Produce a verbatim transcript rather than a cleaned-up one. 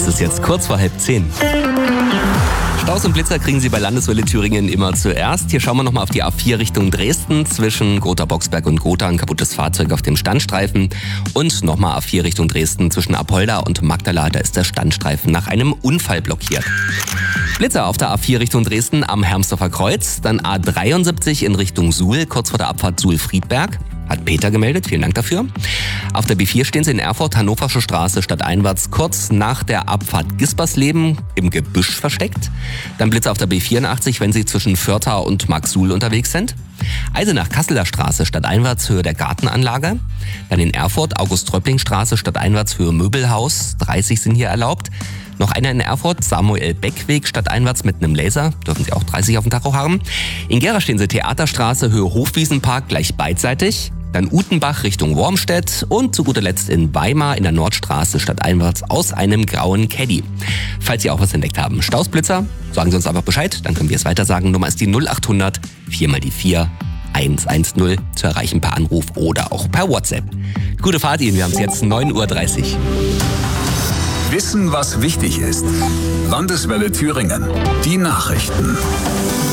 Es ist jetzt kurz vor halb zehn. Staus und Blitzer kriegen Sie bei Landeswelle Thüringen immer zuerst. Hier schauen wir nochmal auf die A vier Richtung Dresden. Zwischen Gotha-Boxberg und Gotha ein kaputtes Fahrzeug auf dem Standstreifen. Und nochmal A vier Richtung Dresden zwischen Apolda und Magdala. Da ist der Standstreifen nach einem Unfall blockiert. Blitzer auf der A vier Richtung Dresden am Hermsdorfer Kreuz. Dann A dreiundsiebzig in Richtung Suhl, kurz vor der Abfahrt Suhl-Friedberg. Hat Peter gemeldet, vielen Dank dafür. Auf der B vier stehen Sie in Erfurt, Hannoversche Straße stadteinwärts, kurz nach der Abfahrt Gispersleben im Gebüsch versteckt. Dann Blitzer auf der B vierundachtzig, wenn Sie zwischen Vörtha und Marksuhl unterwegs sind. Eisenach-Kasseler Straße stadteinwärts, Höhe der Gartenanlage. Dann in Erfurt, August-Tröppling-Straße stadteinwärts, Höhe Möbelhaus, dreißig sind hier erlaubt. Noch einer in Erfurt, Samuel-Beck-Weg stadteinwärts mit einem Laser, dürfen Sie auch dreißig auf dem Tacho haben. In Gera stehen Sie Theaterstraße, Höhe Hofwiesenpark, gleich beidseitig. Dann Utenbach Richtung Wormstedt und zu guter Letzt in Weimar in der Nordstraße stadteinwärts aus einem grauen Caddy. Falls Sie auch was entdeckt haben, Stausblitzer, sagen Sie uns einfach Bescheid, dann können wir es weiter sagen. Nummer ist die null achthundert vier mal die vier eins eins null, zu erreichen per Anruf oder auch per WhatsApp. Gute Fahrt Ihnen, wir haben es jetzt neun Uhr dreißig. Wissen, was wichtig ist. Landeswelle Thüringen. Die Nachrichten.